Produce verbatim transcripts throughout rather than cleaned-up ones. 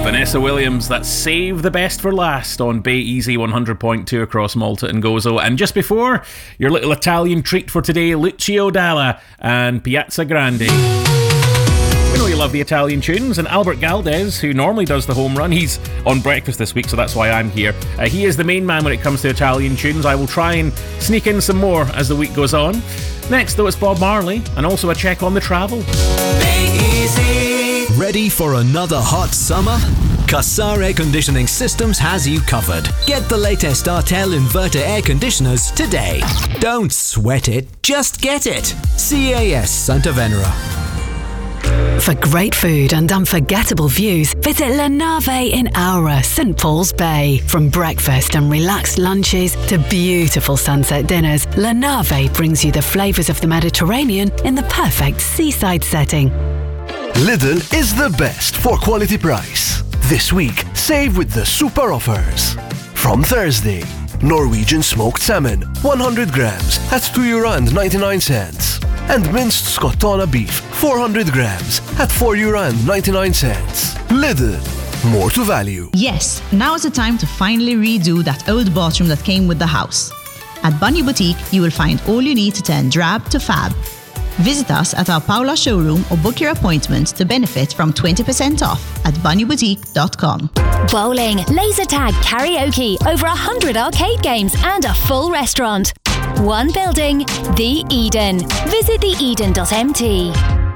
Vanessa Williams, that's Save the Best for Last on Bay Easy one hundred point two across Malta and Gozo. And just before, your little Italian treat for today, Lucio Dalla and Piazza Grande. We know you love the Italian tunes, and Albert Galdes, who normally does the home run, he's on breakfast this week, so that's why I'm here. Uh, he is the main man when it comes to Italian tunes. I will try and sneak in some more as the week goes on. Next, though, it's Bob Marley, and also a check on the travel. Ready for another hot summer? Qassar Air Conditioning Systems has you covered. Get the latest Artel inverter air conditioners today. Don't sweat it, just get it. C A S Santa Venera. For great food and unforgettable views, visit La Nave in Aura, St Paul's Bay. From breakfast and relaxed lunches to beautiful sunset dinners, La Nave brings you the flavours of the Mediterranean in the perfect seaside setting. Lidl is the best for quality price. This week, save with the super offers. From Thursday, Norwegian smoked salmon, one hundred grams at two euro and ninety-nine cents. And minced Scottona beef, four hundred grams at four euro and ninety-nine cents. Lidl, more to value. Yes, now is the time to finally redo that old bathroom that came with the house. At Bunny Boutique, you will find all you need to turn drab to fab. Visit us at our Paula showroom or book your appointment to benefit from twenty percent off at bunny boutique dot com. Bowling, laser tag, karaoke, over one hundred arcade games and a full restaurant. One building, The Eden. Visit the eden dot m t.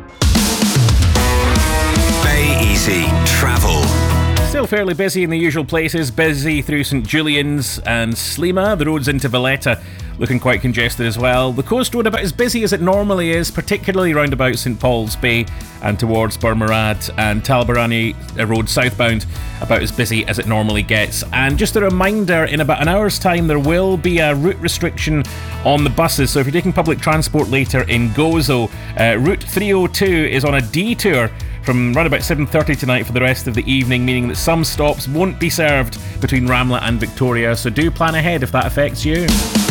Bay Easy Travel. Still fairly busy in the usual places, busy through St Julian's and Slima. The roads into Valletta looking quite congested as well. The coast road about as busy as it normally is, particularly round about St Paul's Bay and towards Burmarad, and Talbarani Road southbound about as busy as it normally gets. And just a reminder, in about an hour's time there will be a route restriction on the buses, so if you're taking public transport later in Gozo, uh, Route three oh two is on a detour from around about seven thirty tonight for the rest of the evening, meaning that some stops won't be served between Ramla and Victoria, so do plan ahead if that affects you.